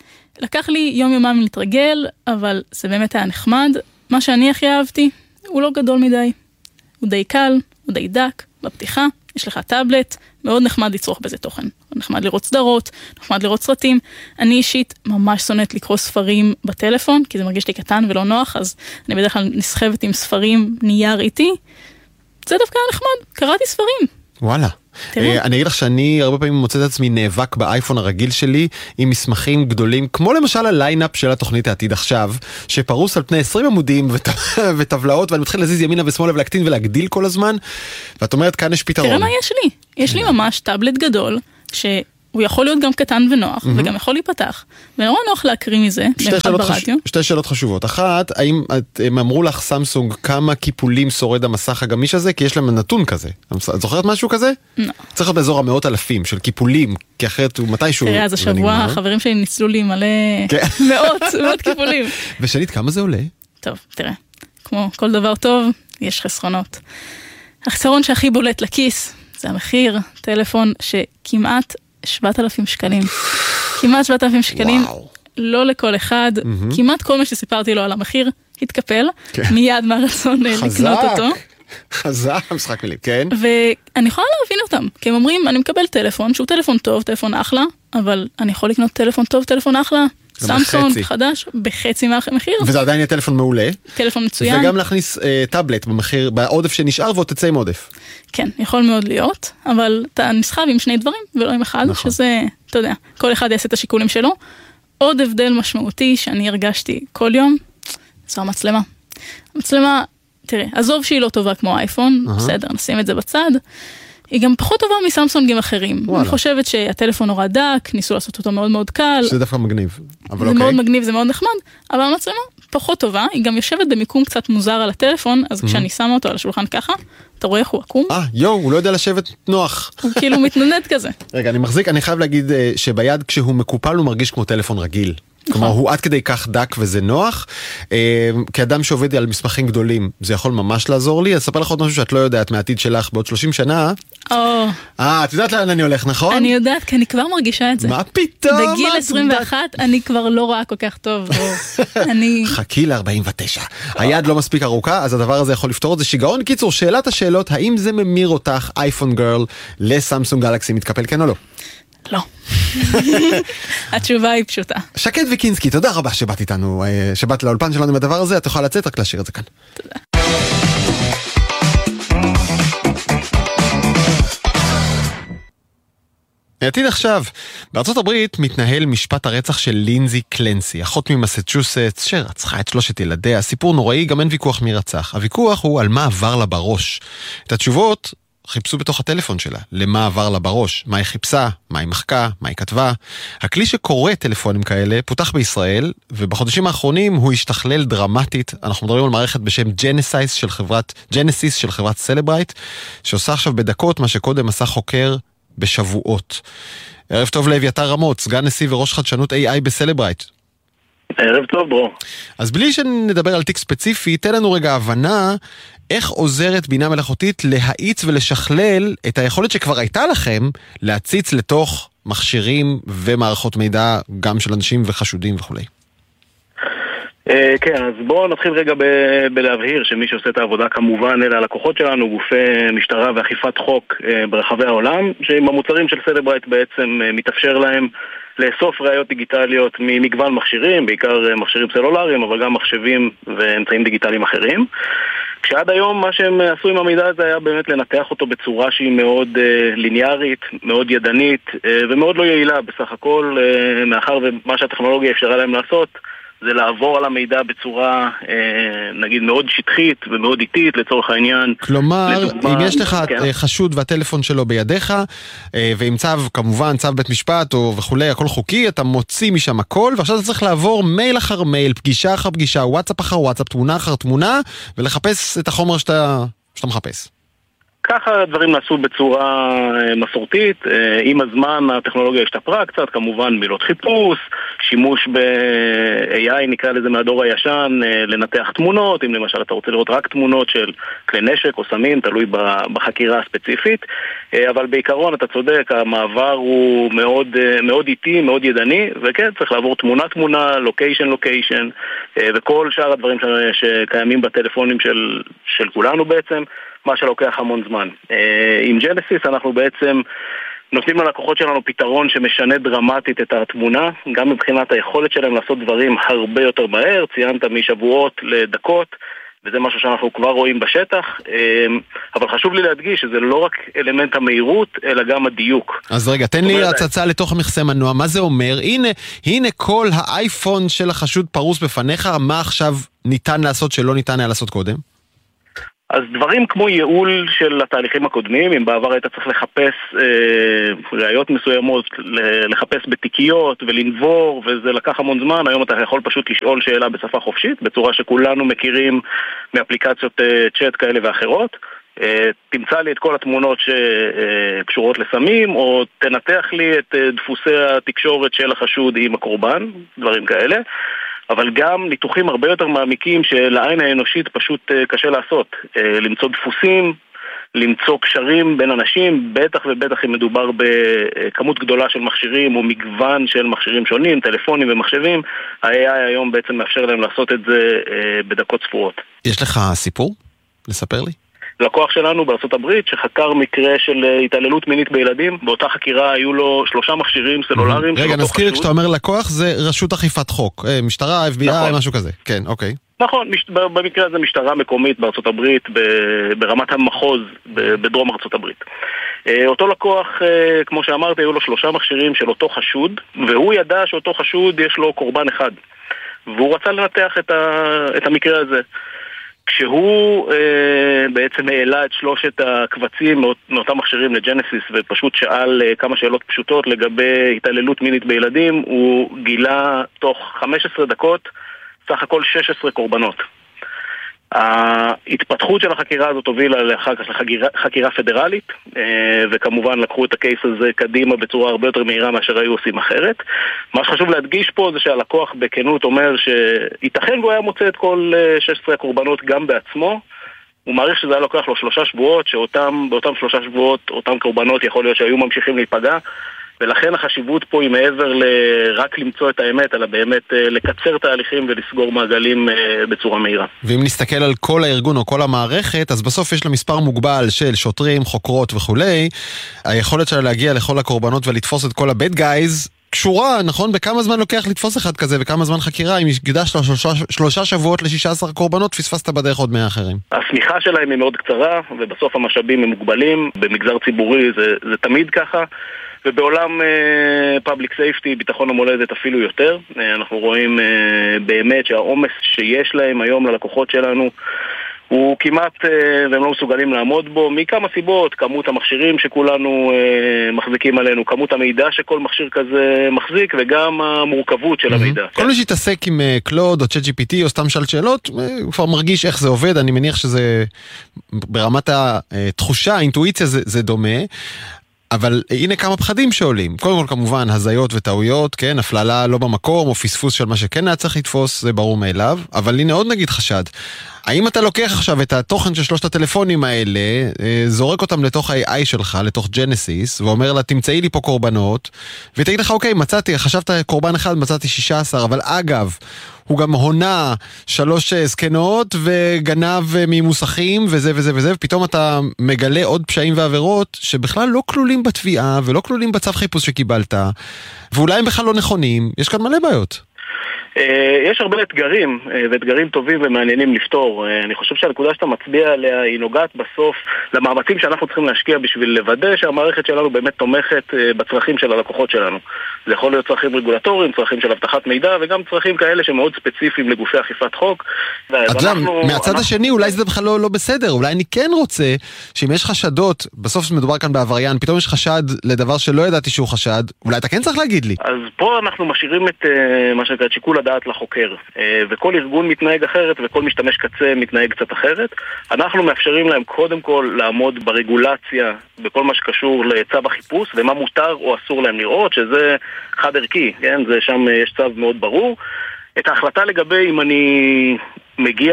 לקח לי יום יומם להתרגל, אבל זה באמת היה נחמד. מה שאני הכי אהבתי, הוא לא גדול מדי. הוא די קל, הוא די דק, בפתיחה, יש לך טאבלט, מאוד נחמד לצרוך בזה תוכן. נחמד לראות סדרות, נחמד לראות סרטים. אני אישית ממש שונאת לקרוא ספרים בטלפון, כי זה מרגיש לי קטן ולא נוח, אז אני בדרך כלל נסחבת עם ספרים נייר איתי. זה דווקא נחמד, קראתי ספרים. וואלה. אני אגיד לך שאני הרבה פעמים מוצא את עצמי נאבק באייפון הרגיל שלי עם מסמכים גדולים, כמו למשל הליינאפ של התוכנית העתיד עכשיו, שפרוס על פני עשרים עמודים וטבלאות, ואני מתחיל להזיז ימינה ושמאלה ולהקטין ולהגדיל כל הזמן, ואת אומרת, כאן יש פתרון. תראה מה יש לי. יש לי ממש טאבלט גדול, שהוא יכול להיות גם קטן ונוח, וגם יכול להיפתח. ונורא נוח להקריא מזה, במיוחד ברדיו. שתי שאלות חשובות. אחת, האם הם אמרו לך סמסונג כמה קיפולים שורד המסך הגמיש הזה? כי יש להם נתון כזה. את זוכרת משהו כזה? לא. צריך להיות באזור המאות אלפים של קיפולים, כי אחרת הוא מתישהו... תראה, אז השבוע החברים שלי ניצלו לי מלא מאות, מאות קיפולים. ושנית, כמה זה עולה? טוב, תראה, כמו כל דבר טוב, יש חסרונות. החסרון שהכי בולט לכיס, זה המחיר, טלפון שכמעט שבעת אלפים שקלים. כמעט שבעת אלפים שקלים, לא לכל אחד, כמעט כל מה שסיפרתי לו על המחיר התקפל, מיד מהרצון לקנות אותו. חזק, משחק מילים, כן. ואני יכולה להבין אותם, כי הם אומרים, אני מקבל טלפון, שהוא טלפון טוב, טלפון אחלה, אבל אני יכול לקנות טלפון טוב, טלפון אחלה, סמסונג חדש, בחצי מהמחיר. וזה עדיין יהיה טלפון מעולה. טלפון מצוין. וגם להכניס אה, טאבלט במחיר, בעודף שנשאר, ועוד תצא עם עודף. כן, יכול מאוד להיות, אבל אתה נסחב עם שני דברים, ולא עם אחד, נכון. שזה, אתה יודע, כל אחד יעשה את השיקולים שלו. עוד הבדל משמעותי שאני הרגשתי כל יום, זו המצלמה. המצלמה, תראה, עזוב שהיא לא טובה כמו אייפון, uh-huh. בסדר, נשים את זה בצד. היא גם פחות טובה מסמסונגים אחרים. וואלה. אני חושבת שהטלפון נורא דק, ניסו לעשות אותו מאוד מאוד קל. שזה דווקא מגניב. אבל זה אוקיי. מאוד מגניב, זה מאוד נחמד, אבל המצלמה פחות טובה, היא גם יושבת במיקום קצת מוזר על הטלפון, אז mm-hmm. כשאני שמה אותו על השולחן ככה, אתה רואה איך הוא עקום. אה, יו, הוא לא יודע לשבת נוח. הוא כאילו מתנדד כזה. רגע, אני מחזיק, אני חייב להגיד שביד כשהוא מקופל הוא מרגיש כמו טלפון רגיל. כלומר, הוא עד כדי כך דק וזה נוח. כאדם שעובד על מסמכים גדולים, זה יכול ממש לעזור לי. אספר לך עוד משהו שאת לא יודעת מהעתיד שלך בעוד שלושים שנה. אה, את יודעת לאן אני הולך, נכון? אני יודעת, כי אני כבר מרגישה את זה. מה פתאום? בגיל עשרים ואחת אני כבר לא רואה כל כך טוב. חכי ל-ארבעים ותשע. היד לא מספיק ארוכה, אז הדבר הזה יכול לפתור את זה. שיגעון, קיצור, שאלת השאלות, האם זה ממיר אותך, אייפון גרל, לסמסונג גלקסי, מתקפל כן או לא? לא. התשובה היא פשוטה. שקד וקינסקי, תודה רבה שבאת איתנו, שבאת לאולפן שלנו עם הדבר הזה, את יכולה לצאת רק להשאיר את זה כאן. תודה. העתיד עכשיו, בארצות הברית מתנהל משפט הרצח של לינזי קלנסי, אחות ממסצ'וסטס שרצחה את שלושת ילדיה. סיפור נוראי, גם אין ויכוח מי רצח. הוויכוח הוא על מה עבר לה בראש. את התשובות חיפשו בתוך הטלפון שלה, למה עבר לה בראש, מה היא חיפשה, מה היא מחקה, מה היא כתבה. הכלי שקורא טלפונים כאלה פותח בישראל, ובחודשים האחרונים הוא השתכלל דרמטית. אנחנו מדברים על מערכת בשם ג'נסיס של חברת, ג'נסיס של חברת סלברייט, שעושה עכשיו בדקות מה שקודם עשה חוקר בשבועות. ערב טוב לאביתר רמות, סגן נשיא וראש חדשנות איי איי בסלברייט. ערב טוב, ברו. אז בלי שנדבר על תיק ספציפי, תן לנו רגע הבנה איך עוזרת בינה מלאכותית להאיץ ולשכלל את היכולת שכבר הייתה לכם להציץ לתוך מכשירים ומערכות מידע גם של אנשים וחשודים וכו'. כן, אז בואו נתחיל רגע ב- בלהבהיר שמי שעושה את העבודה כמובן אלה הלקוחות שלנו, גופי משטרה ואכיפת חוק ברחבי העולם, שעם המוצרים של סלברייט בעצם מתאפשר להם לאסוף ראיות דיגיטליות ממגוון מכשירים, בעיקר מכשירים סלולריים, אבל גם מחשבים ואמצעים דיגיטליים אחרים. כשעד היום מה שהם עשו עם המידע הזה היה באמת לנתח אותו בצורה שהיא מאוד uh, ליניארית, מאוד ידנית uh, ומאוד לא יעילה בסך הכל, uh, מאחר ומה שהטכנולוגיה אפשרה להם לעשות זה לעבור על המידע בצורה uh, נגיד מאוד שטחית ומאוד איטית לצורך העניין. כלומר, לדוגמה, אם יש לך כן. חשוד והטלפון שלו בידיך, uh, ועם צו, כמובן צו בית משפט או וכולי, הכל חוקי, אתה מוציא משם הכל, ועכשיו אתה צריך לעבור מייל אחר מייל, פגישה אחר פגישה, וואטסאפ אחר וואטסאפ, תמונה אחר תמונה, ולחפש את החומר שאתה, שאתה מחפש. ככה הדברים נעשו בצורה מסורתית. עם הזמן הטכנולוגיה השתפרה קצת, כמובן מילות חיפוש, שימוש ב-איי איי נקרא לזה מהדור הישן, לנתח תמונות, אם למשל אתה רוצה לראות רק תמונות של כלי נשק או סמים, תלוי בחקירה הספציפית, אבל בעיקרון אתה צודק, המעבר הוא מאוד, מאוד איטי, מאוד ידני, וכן, צריך לעבור תמונה תמונה, לוקיישן לוקיישן, וכל שאר הדברים שקיימים בטלפונים של, של כולנו בעצם, מה שלוקח המון זמן. עם ג'נסיס אנחנו בעצם נותנים ללקוחות שלנו פתרון שמשנה דרמטית את התמונה, גם מבחינת היכולת שלהם לעשות דברים הרבה יותר מהר, ציינת משבועות לדקות, וזה משהו שאנחנו כבר רואים בשטח, אבל חשוב לי להדגיש שזה לא רק אלמנט המהירות, אלא גם הדיוק. אז רגע, תן לי הצצה לתוך מכסה מנוע, מה זה אומר? הנה, הנה כל האייפון של החשוד פרוס בפניך, מה עכשיו ניתן לעשות שלא ניתן היה לעשות קודם? אז דברים כמו ייעול של התהליכים הקודמים, אם בעבר היית צריך לחפש אה, ראיות מסוימות, לחפש בתיקיות ולנבור, וזה לקח המון זמן, היום אתה יכול פשוט לשאול שאלה בשפה חופשית, בצורה שכולנו מכירים מאפליקציות אה, צ'אט כאלה ואחרות, אה, תמצא לי את כל התמונות שקשורות לסמים, או תנתח לי את אה, דפוסי התקשורת של החשוד עם הקורבן, דברים כאלה. אבל גם ניתוחים הרבה יותר מעמיקים שלעין האנושית פשוט קשה לעשות. למצוא דפוסים, למצוא קשרים בין אנשים, בטח ובטח אם מדובר בכמות גדולה של מכשירים או מגוון של מכשירים שונים, טלפונים ומחשבים, ה-איי איי היום בעצם מאפשר להם לעשות את זה בדקות ספורות. יש לך סיפור? לספר לי? לקוח שלנו בארצות הברית שחקר מקרה של התעללות מינית בילדים, באותה חקירה היו לו שלושה מכשירים סלולריים. רגע, נזכיר, כשאתה אומר לקוח זה רשות אכיפת חוק, משטרה, אף בי איי, משהו כזה, כן, אוקיי. נכון, במקרה הזה משטרה מקומית בארצות הברית, ברמת המחוז בדרום ארצות הברית. אותו לקוח, כמו שאמרתי, היו לו שלושה מכשירים של אותו חשוד, והוא ידע שאותו חשוד יש לו קורבן אחד, והוא רצה לנתח את המקרה הזה. כשהוא אה, בעצם העלה את שלושת הקבצים מאותם מכשירים לג'נסיס ופשוט שאל אה, כמה שאלות פשוטות לגבי התעללות מינית בילדים, הוא גילה תוך חמש עשרה דקות סך הכל שש עשרה קורבנות. ההתפתחות של החקירה הזאת הובילה אחר כך לחקירה, חקירה פדרלית, וכמובן לקחו את הקייס הזה קדימה בצורה הרבה יותר מהירה מאשר היו עושים אחרת. מה שחשוב להדגיש פה זה שהלקוח בכנות אומר שייתכן והוא היה מוצא את כל שש עשרה הקורבנות גם בעצמו. הוא מעריך שזה היה לוקח לו שלושה שבועות, שאותם, באותם שלושה שבועות אותם קורבנות יכול להיות שהיו ממשיכים להיפגע, ולכן החשיבות פה היא מעבר לרק למצוא את האמת, אלא באמת לקצר תהליכים ולסגור מעגלים בצורה מהירה. ואם נסתכל על כל הארגון או כל המערכת, אז בסוף יש לה מספר מוגבל של שוטרים, חוקרות וכולי. היכולת שלה להגיע לכל הקורבנות ולתפוס את כל הבד גייז, קשורה, נכון? בכמה זמן לוקח לתפוס אחד כזה וכמה זמן חקירה? אם הקדשת לו שלושה, שלושה שבועות ל-שישה עשר קורבנות, פספסת בדרך עוד מאה אחרים. הסמיכה שלהם היא מאוד קצרה, ובסוף המשאבים הם מוגבלים. במגזר ציבורי זה, זה תמיד ככה. ובעולם פאבליק סייפטי, ביטחון המולדת אפילו יותר. אנחנו רואים באמת שהעומס שיש להם היום ללקוחות שלנו הוא כמעט, והם לא מסוגלים לעמוד בו, מכמה סיבות, כמות המכשירים שכולנו מחזיקים עלינו, כמות המידע שכל מכשיר כזה מחזיק, וגם המורכבות של המידע. כל מי שיתעסק עם קלוד או צ'אט ג'י פי טי או סתם שאל שאלות, הוא כבר מרגיש איך זה עובד, אני מניח שזה ברמת התחושה, האינטואיציה זה דומה. אבל הנה כמה פחדים שעולים. קודם כל כמובן הזיות וטעויות, כן, הפללה לא במקום או פספוס של מה שכן היה צריך לתפוס, זה ברור מאליו. אבל הנה עוד נגיד חשד. האם אתה לוקח עכשיו את התוכן של שלושת הטלפונים האלה, זורק אותם לתוך ה-איי איי שלך, לתוך ג'נסיס, ואומר לה, תמצאי לי פה קורבנות, ותגיד לך, אוקיי, מצאתי, חשבת קורבן אחד, מצאתי שישה עשר, אבל אגב, הוא גם הונה שלוש זקנות וגנב ממוסכים וזה וזה וזה, ופתאום אתה מגלה עוד פשעים ועבירות שבכלל לא כלולים בתביעה ולא כלולים בצו חיפוש שקיבלת, ואולי הם בכלל לא נכונים. יש כאן מלא בעיות. יש הרבה אתגרים, ואתגרים טובים ומעניינים לפתור. אני חושב שהנקודה שאתה מצביע עליה היא נוגעת בסוף למאמצים שאנחנו צריכים להשקיע בשביל לוודא שהמערכת שלנו באמת תומכת בצרכים של הלקוחות שלנו. זה יכול להיות צרכים רגולטוריים, צרכים של הבטחת מידע, וגם צרכים כאלה שמאוד ספציפיים לגופי אכיפת חוק. אדם, מהצד השני אולי זה בכלל לא, לא בסדר, אולי אני כן רוצה שאם יש חשדות, בסוף מדובר כאן בעבריין, פתאום יש חשד לדבר שלא ידעתי שהוא חשד, אולי אתה כן צריך להגיד לי. אז פה אנחנו משאירים את מה שנקרא שיקול הדעת לחוקר, וכל ארגון מתנהג אחרת וכל משתמש קצה מתנהג קצת אחרת. אנחנו מאפשרים להם קודם כל לעמוד ברגולציה בכל מה שקשור לצו החיפוש ומה מותר או אסור להם לראות, שזה חד ערכי, כן? זה שם יש צו מאוד ברור. את ההחלטה לגבי אם אני מגיע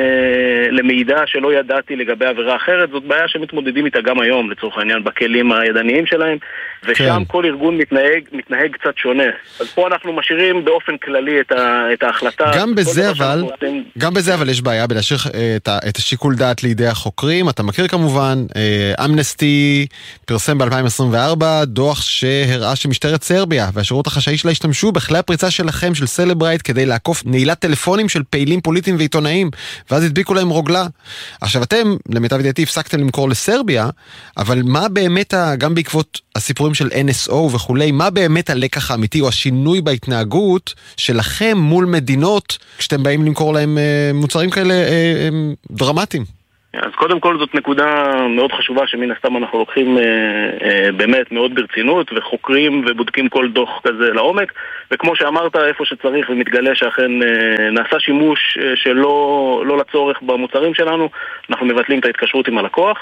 למידע שלא ידעתי לגבי עבירה אחרת, זאת בעיה שמתמודדים איתה גם היום, לצורך העניין, בכלים הידניים שלהם, ושם כן. כל ארגון מתנהג, מתנהג קצת שונה. אז פה אנחנו משאירים באופן כללי את, ה, את ההחלטה. גם בזה אבל, רוצים... גם בזה אבל יש בעיה בלהשאיר את, את השיקול דעת לידי החוקרים. אתה מכיר כמובן, אמנסטי פרסם ב-אלפיים עשרים וארבע דוח שהראה שמשטרת סרביה והשירות החשאי שלה השתמשו בכלי הפריצה שלכם, של סלברייט, כדי לעקוף נעילת טלפונים של פעילים פוליטיים ועיתונאים, ואז הדביקו להם רוגלה. עכשיו אתם, למיטב ידיעתי, הפסקתם למכור לסרביה, אבל מה באמת, גם בעקבות הסיפורים של אן אס או וכולי, מה באמת הלקח האמיתי או השינוי בהתנהגות שלכם מול מדינות, כשאתם באים למכור להם מוצרים כאלה דרמטיים? אז קודם כל זאת נקודה מאוד חשובה שמן הסתם אנחנו לוקחים אה, אה, באמת מאוד ברצינות וחוקרים ובודקים כל דוח כזה לעומק, וכמו שאמרת, איפה שצריך ומתגלה שאכן אה, נעשה שימוש אה, שלא לא לצורך במוצרים שלנו, אנחנו מבטלים את ההתקשרות עם הלקוח.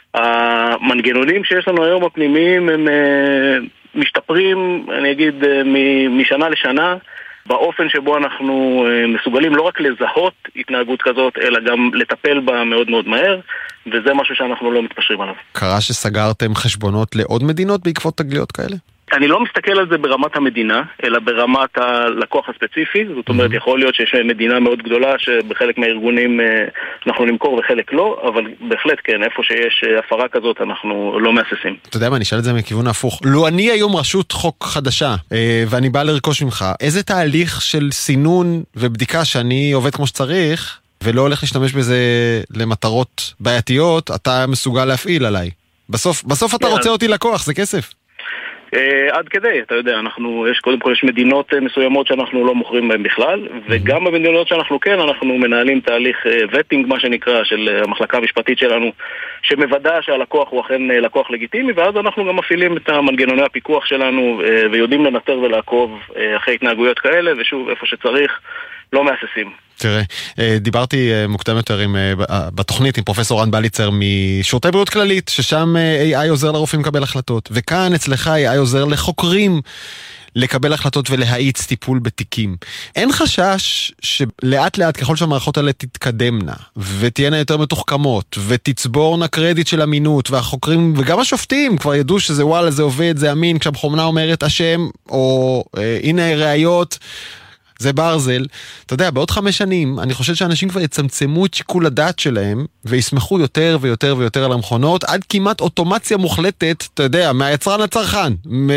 המנגנונים שיש לנו היום הפנימיים הם אה, משתפרים, אני אגיד, אה, משנה לשנה, באופן שבו אנחנו מסוגלים לא רק לזהות התנהגות כזאת, אלא גם לטפל בה מאוד מאוד מהר, וזה משהו שאנחנו לא מתפשרים עליו. קרה שסגרתם חשבונות לעוד מדינות בעקבות תגליות כאלה? אני לא מסתכל על זה ברמת המדינה, אלא ברמת הלקוח הספציפי. זאת אומרת, mm-hmm. יכול להיות שיש מדינה מאוד גדולה שבחלק מהארגונים אנחנו נמכור וחלק לא, אבל בהחלט כן, איפה שיש הפרה כזאת אנחנו לא מאססים. אתה יודע מה, אני אשאל את זה מכיוון ההפוך. לו אני היום רשות חוק חדשה, ואני בא לרכוש ממך, איזה תהליך של סינון ובדיקה שאני עובד כמו שצריך, ולא הולך להשתמש בזה למטרות בעייתיות, אתה מסוגל להפעיל עליי? בסוף, בסוף אתה רוצה אותי לקוח, זה כסף. Uh, עד כדי, אתה יודע, אנחנו, יש, קודם כל יש מדינות uh, מסוימות שאנחנו לא מוכרים בהן בכלל, וגם במדינות שאנחנו כן, אנחנו מנהלים תהליך וטינג, uh, מה שנקרא, של uh, המחלקה המשפטית שלנו, שמוודא שהלקוח הוא אכן uh, לקוח לגיטימי, ואז אנחנו גם מפעילים את המנגנוני הפיקוח שלנו, uh, ויודעים לנטר ולעקוב uh, אחרי התנהגויות כאלה, ושוב, איפה שצריך, לא מאססים. תראה, דיברתי מוקדם יותר עם, בתוכנית עם פרופסור רן בליצר משירותי בריאות כללית, ששם איי איי עוזר לרופאים לקבל החלטות, וכאן אצלך איי איי עוזר לחוקרים לקבל החלטות ולהאיץ טיפול בתיקים. אין חשש שלאט לאט ככל שהמערכות האלה תתקדמנה, ותהיינה יותר מתוחכמות, ותצבורנה קרדיט של אמינות, והחוקרים וגם השופטים כבר ידעו שזה וואלה, זה עובד, זה אמין, כשהמכונה אומרת אשם, או אה, הנה ראיות, זה ברזל. אתה יודע, בעוד חמש שנים, אני חושב שאנשים כבר יצמצמו את שיקול הדעת שלהם, ויסמכו יותר ויותר ויותר על המכונות, עד כמעט אוטומציה מוחלטת, אתה יודע, מהיצרן לצרכן,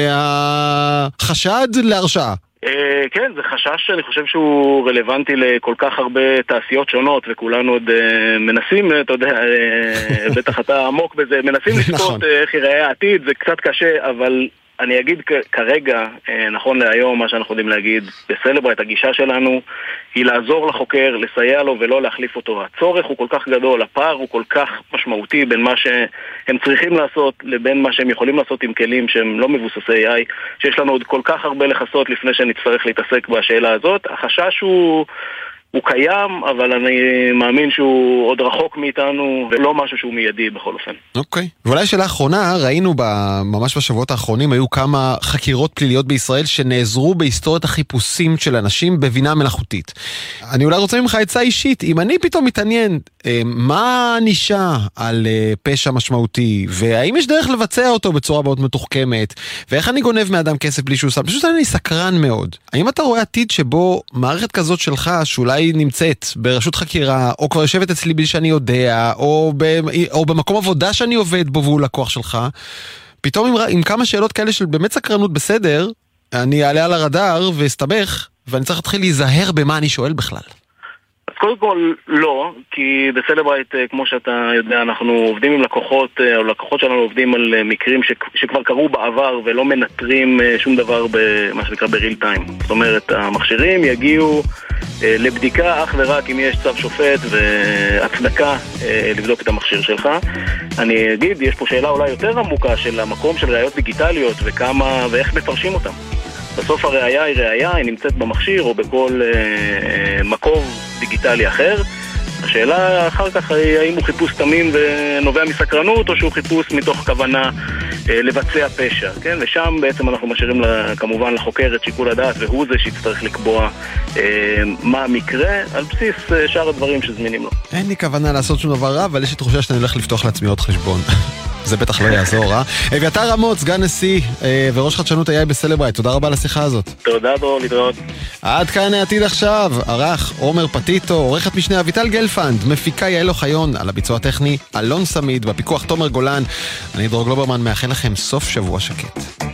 מהחשד להרשעה. כן, זה חשש שאני חושב שהוא רלוונטי לכל כך הרבה תעשיות שונות, וכולנו עוד מנסים, אתה יודע, בטח אתה עמוק בזה, מנסים לצפות איך ייראה העתיד, זה קצת קשה, אבל אני אגיד כרגע, נכון להיום, מה שאנחנו יודעים להגיד, בסלברייט, הגישה שלנו היא לעזור לחוקר, לסייע לו ולא להחליף אותו. הצורך הוא כל כך גדול, הפער הוא כל כך משמעותי בין מה שהם צריכים לעשות לבין מה שהם יכולים לעשות עם כלים שהם לא מבוססי איי איי, שיש לנו עוד כל כך הרבה לחסות לפני שנצטרך להתעסק בשאלה הזאת. החשש הוא... הוא קיים, אבל אני מאמין שהוא עוד רחוק מאיתנו, ולא משהו שהוא מיידי בכל אופן. אוקיי. ואולי שאלה האחרונה, ראינו ממש בשבועות האחרונים, היו כמה חקירות פליליות בישראל שנעזרו בהיסטוריית החיפושים של אנשים בבינה מלאכותית. אני אולי רוצה ממך עצה אישית, אם אני פתאום מתעניין, מה נישה על פשע משמעותי, והאם יש דרך לבצע אותו בצורה מאוד מתוחכמת, ואיך אני גונב מאדם כסף בלי שהוא שם, פשוט אני סקרן מאוד. האם אתה רואה עתיד שבו מערכת כזאת שלך, שאולי נמצאת ברשות חקירה, או כבר יושבת אצלי בלי שאני יודע, או, ב, או במקום עבודה שאני עובד בו והוא לקוח שלך, פתאום עם, עם כמה שאלות כאלה של באמת סקרנות בסדר, אני אעלה על הרדאר ואסתבך, ואני צריך להתחיל להיזהר במה אני שואל בכלל. אז קודם כל לא, כי בסלברייט, כמו שאתה יודע, אנחנו עובדים עם לקוחות, או לקוחות שלנו עובדים על מקרים ש, שכבר קרו בעבר ולא מנטרים שום דבר במה שנקרא בריל טיים. זאת אומרת, המכשירים יגיעו לבדיקה אך ורק אם יש צו שופט והצדקה לבדוק את המכשיר שלך. אני אגיד, יש פה שאלה אולי יותר עמוקה של המקום של ראיות דיגיטליות וכמה ואיך מפרשים אותם. בסוף הראייה היא ראייה, היא נמצאת במכשיר או בכל אה, מקום דיגיטלי אחר. השאלה אחר כך היא האם הוא חיפוש תמים ונובע מסקרנות, או שהוא חיפוש מתוך כוונה לבצע פשע, כן? ושם בעצם אנחנו משאירים לה, כמובן לחוקר את שיקול הדעת, והוא זה שיצטרך לקבוע אה, מה המקרה, על בסיס אה, שאר הדברים שזמינים לו. אין לי כוונה לעשות שום דבר רע, אבל יש לי תחושה שאני הולך לפתוח לעצמי עוד חשבון. זה בטח לא יעזור, אה? אביתר רמות, סגן נשיא אה, וראש חדשנות איי איי בסלברייט, תודה רבה לשיחה הזאת. תודה דרור, להתראות. עד כאן העתיד עכשיו, ערך עומר פטיטו, עורכת משנה אביטל גלפנד, מפיקה יעל אוחיון, על הביצוע הטכני אלון סמיד, בפיקוח תומר גולן. אני דרור גלוברמן, מאחל לכם סוף שבוע שקט.